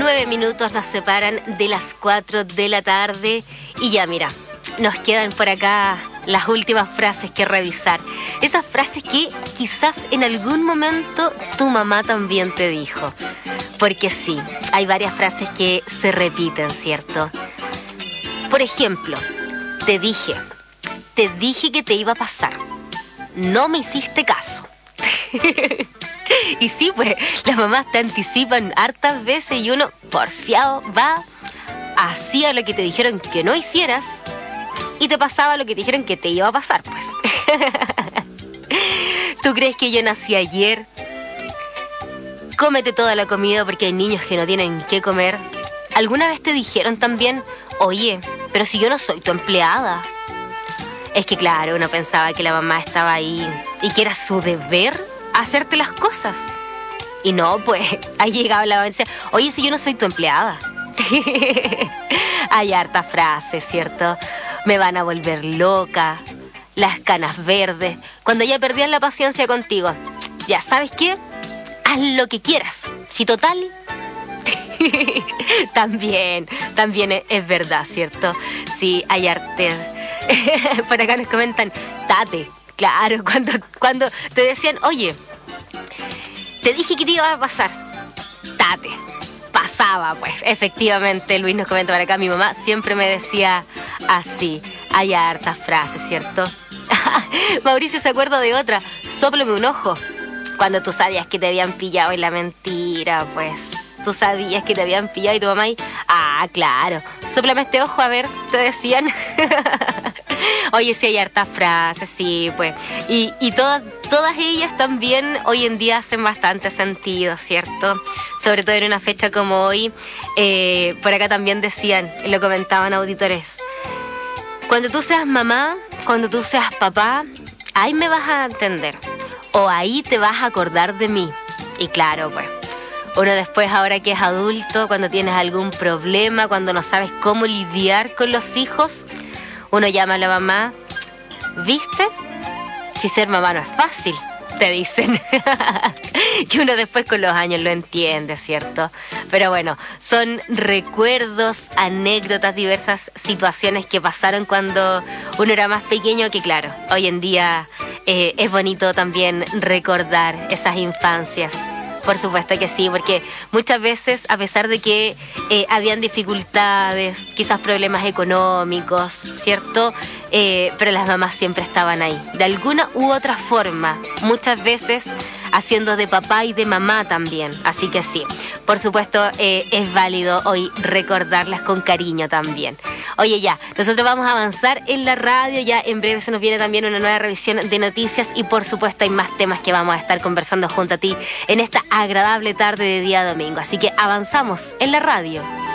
9 minutos nos separan de las 4 de la tarde y ya mira, nos quedan por acá las últimas frases que revisar. Esas frases que quizás en algún momento tu mamá también te dijo. Porque sí, hay varias frases que se repiten, ¿cierto? Por ejemplo, te dije que te iba a pasar. No me hiciste caso. Y sí, pues las mamás te anticipan hartas veces y uno, porfiado, va, hacía lo que te dijeron que no hicieras y te pasaba lo que te dijeron que te iba a pasar, pues. ¿Tú crees que yo nací ayer? Cómete toda la comida porque hay niños que no tienen qué comer. ¿Alguna vez te dijeron también, oye, pero si yo no soy tu empleada? Es que claro, uno pensaba que la mamá estaba ahí y que era su deber hacerte las cosas. Y no, pues, ahí llegaba la mamá y decía, oye, si yo no soy tu empleada. Hay hartas frases, ¿cierto? Me van a volver loca, las canas verdes, cuando ya perdían la paciencia contigo. Ya, ¿sabes qué? Haz lo que quieras. Si total... También es verdad, ¿cierto? Sí, hay arte. Por acá nos comentan, tate. Claro, cuando te decían, oye, te dije que te iba a pasar. Tate. Pasaba, pues. Efectivamente, Luis nos comenta por acá, mi mamá siempre me decía así. Hay hartas frases, ¿cierto? Mauricio se acuerda de otra. Sóplame un ojo. Cuando tú sabías que te habían pillado en la mentira, pues. Tú sabías que te habían pillado y tu mamá ahí, claro, sóplame este ojo, a ver, te decían. Oye, sí hay hartas frases, sí, pues. Y todas ellas también hoy en día hacen bastante sentido, ¿cierto? Sobre todo en una fecha como hoy. Por acá también decían, lo comentaban auditores, cuando tú seas mamá, cuando tú seas papá, ahí me vas a entender. O ahí te vas a acordar de mí. Y claro, pues. Uno después, ahora que es adulto, cuando tienes algún problema, cuando no sabes cómo lidiar con los hijos, uno llama a la mamá, ¿viste? Si ser mamá no es fácil, te dicen. Y uno después con los años lo entiende, ¿cierto? Pero bueno, son recuerdos, anécdotas, diversas situaciones que pasaron cuando uno era más pequeño, que claro, hoy en día es bonito también recordar esas infancias. Por supuesto que sí, porque muchas veces, a pesar de que habían dificultades, quizás problemas económicos, ¿cierto? Pero las mamás siempre estaban ahí, de alguna u otra forma, muchas veces haciendo de papá y de mamá también. Así que sí, por supuesto es válido hoy recordarlas con cariño también. Oye, ya, nosotros vamos a avanzar en la radio, ya en breve se nos viene también una nueva revisión de noticias y por supuesto hay más temas que vamos a estar conversando junto a ti en esta agradable tarde de día domingo. Así que avanzamos en la radio.